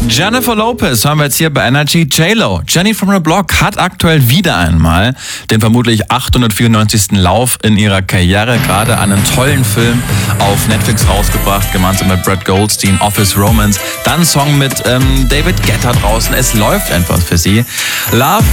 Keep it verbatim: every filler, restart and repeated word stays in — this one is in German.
Jennifer Lopez haben wir jetzt hier bei Energy. J-Lo, Jenny from the Block, hat aktuell wieder einmal den vermutlich achthundertvierundneunzigsten Lauf in ihrer Karriere, gerade einen tollen Film auf Netflix rausgebracht, gemeinsam mit Brad Goldstein, Office Romance, dann einen Song mit ähm, David Guetta draußen. Es läuft einfach für sie. Love